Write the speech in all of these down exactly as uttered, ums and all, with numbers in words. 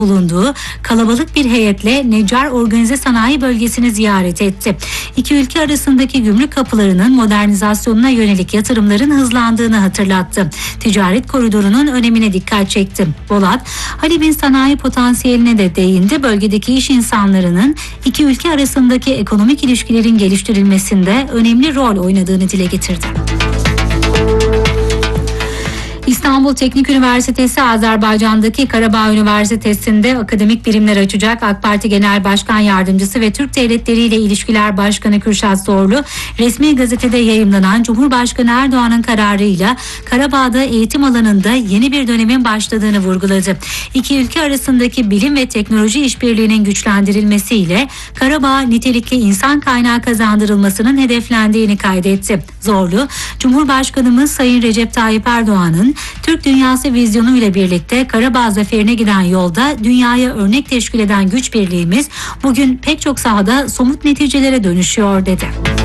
bulunduğu kalabalık bir heyetle Necar Organize Sanayi Bölgesi'ni ziyaret etti. İki ülke arasındaki gümrük kapılarının modernizasyonuna yönelik yatırımların hızlandığını hatırlattı. Ticaret koridorunun önemine dikkat çekti. Bolat, Halib'in sanayi potansiyeline de değindi. Bölgedeki iş insanlarının iki ülke arasındaki ekonomik ilişkilerin geliştirilmesinde önemli rol oynadığını dile getirdi. İstanbul Teknik Üniversitesi Azerbaycan'daki Karabağ Üniversitesi'nde akademik birimler açacak. AK Parti Genel Başkan Yardımcısı ve Türk Devletleri ile İlişkiler Başkanı Kürşat Zorlu, resmi gazetede yayımlanan Cumhurbaşkanı Erdoğan'ın kararıyla Karabağ'da eğitim alanında yeni bir dönemin başladığını vurguladı. İki ülke arasındaki bilim ve teknoloji işbirliğinin güçlendirilmesiyle Karabağ nitelikli insan kaynağı kazandırılmasının hedeflendiğini kaydetti. Zorlu, Cumhurbaşkanımız Sayın Recep Tayyip Erdoğan'ın Türk dünyası vizyonu ile birlikte Karabağ zaferine giden yolda dünyaya örnek teşkil eden güç birliğimiz bugün pek çok sahada somut neticelere dönüşüyor dedi.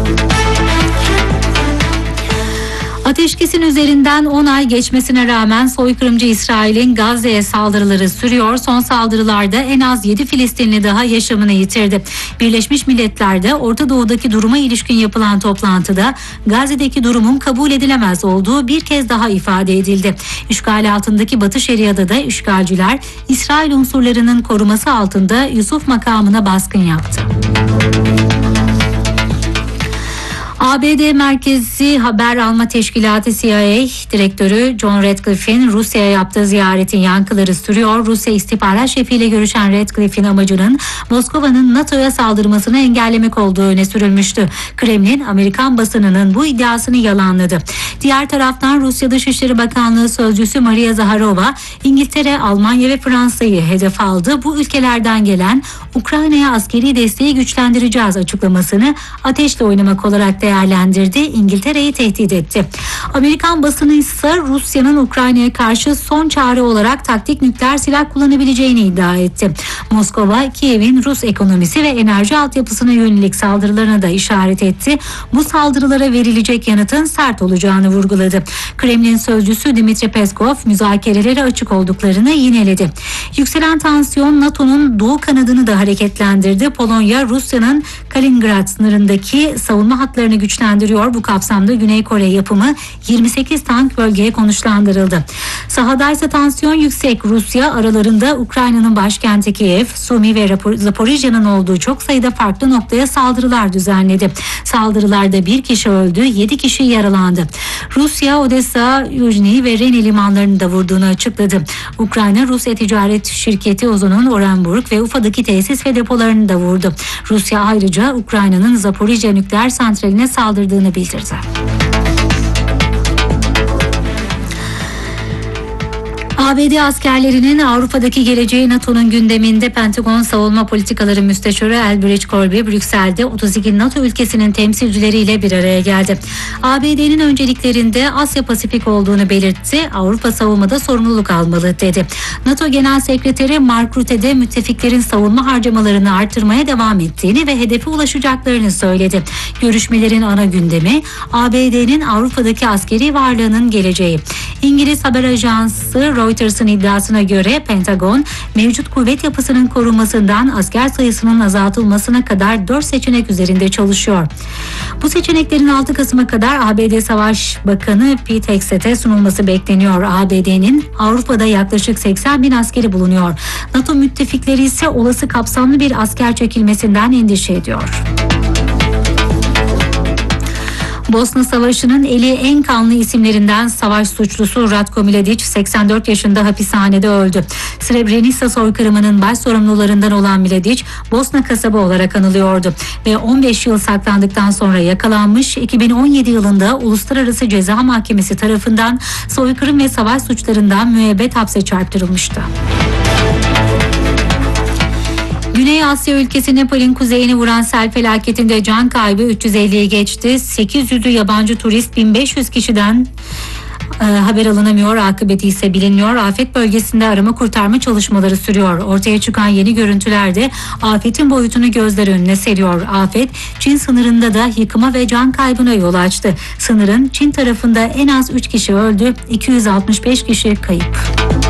Ateşkesin üzerinden on ay geçmesine rağmen soykırımcı İsrail'in Gazze'ye saldırıları sürüyor. Son saldırılarda en az yedi Filistinli daha yaşamını yitirdi. Birleşmiş Milletler'de Orta Doğu'daki duruma ilişkin yapılan toplantıda Gazze'deki durumun kabul edilemez olduğu bir kez daha ifade edildi. İşgal altındaki Batı Şeria'da da işgalciler İsrail unsurlarının koruması altında Yusuf makamına baskın yaptı. A B D Merkezi Haber Alma Teşkilatı C I A Direktörü John Ratcliffe'in Rusya'ya yaptığı ziyaretin yankıları sürüyor. Rusya istihbarat şefiyle görüşen Ratcliffe'in amacının Moskova'nın NATO'ya saldırmasını engellemek olduğu öne sürülmüştü. Kremlin, Amerikan basınının bu iddiasını yalanladı. Diğer taraftan Rusya Dışişleri Bakanlığı Sözcüsü Maria Zaharova, İngiltere, Almanya ve Fransa'yı hedef aldı. Bu ülkelerden gelen Ukrayna'ya askeri desteği güçlendireceğiz açıklamasını ateşle oynamak olarak değerlendirdi. İngiltere'yi tehdit etti. Amerikan basını ise Rusya'nın Ukrayna'ya karşı son çare olarak taktik nükleer silah kullanabileceğini iddia etti. Moskova, Kiev'in Rus ekonomisi ve enerji altyapısına yönelik saldırılarına da işaret etti. Bu saldırılara verilecek yanıtın sert olacağını vurguladı. Kremlin sözcüsü Dmitri Peskov müzakerelere açık olduklarını yineledi. Yükselen tansiyon NATO'nun doğu kanadını da hareketlendirdi. Polonya, Rusya'nın Kaliningrad sınırındaki savunma hatlarını güçlendiriyor. Bu kapsamda Güney Kore yapımı yirmi sekiz tank bölgeye konuşlandırıldı. Sahadaysa tansiyon yüksek. Rusya aralarında Ukrayna'nın başkenti Kiev, Sumi ve Zaporijya'nın olduğu çok sayıda farklı noktaya saldırılar düzenledi. Saldırılarda bir kişi öldü, yedi kişi yaralandı. Rusya, Odessa, Yuzhny ve Reni limanlarını da vurduğunu açıkladı. Ukrayna, Rus e-ticaret şirketi Ozon'un Orenburg ve Ufa'daki tesis ve depolarını da vurdu. Rusya ayrıca Ukrayna'nın Zaporijya nükleer santraline saldırdığını bildirdi. A B D askerlerinin Avrupa'daki geleceği NATO'nun gündeminde. Pentagon Savunma Politikaları Müsteşarı Elbridge Colby, Brüksel'de otuz iki NATO ülkesinin temsilcileriyle bir araya geldi. A B D'nin önceliklerinde Asya Pasifik olduğunu belirtti. Avrupa savunmada sorumluluk almalı dedi. NATO Genel Sekreteri Mark Rutte de müttefiklerin savunma harcamalarını artırmaya devam ettiğini ve hedefe ulaşacaklarını söyledi. Görüşmelerin ana gündemi A B D'nin Avrupa'daki askeri varlığının geleceği. İngiliz haber ajansı Reuters'ın iddiasına göre Pentagon, mevcut kuvvet yapısının korunmasından asker sayısının azaltılmasına kadar dört seçenek üzerinde çalışıyor. Bu seçeneklerin altı Kasım'a kadar A B D Savaş Bakanı Pete Hegseth'e sunulması bekleniyor. A B D'nin Avrupa'da yaklaşık seksen bin askeri bulunuyor. NATO müttefikleri ise olası kapsamlı bir asker çekilmesinden endişe ediyor. Bosna Savaşı'nın eli en kanlı isimlerinden savaş suçlusu Ratko Mladic seksen dört yaşında hapishanede öldü. Srebrenica soykırımının baş sorumlularından olan Mladic, Bosna kasabı olarak anılıyordu ve on beş yıl saklandıktan sonra yakalanmış. iki bin on yedi yılında Uluslararası Ceza Mahkemesi tarafından soykırım ve savaş suçlarından müebbet hapse çarptırılmıştı. Güney Asya ülkesi Nepal'in kuzeyini vuran sel felaketinde can kaybı üç yüz elliyi geçti. sekiz yüzü yabancı turist, bin beş yüz kişiden e, haber alınamıyor. Akıbeti ise bilinmiyor. Afet bölgesinde arama kurtarma çalışmaları sürüyor. Ortaya çıkan yeni görüntülerde afetin boyutunu gözler önüne seriyor. Afet Çin sınırında da yıkıma ve can kaybına yol açtı. Sınırın Çin tarafında en az üç kişi öldü, iki yüz altmış beş kişi kayıp.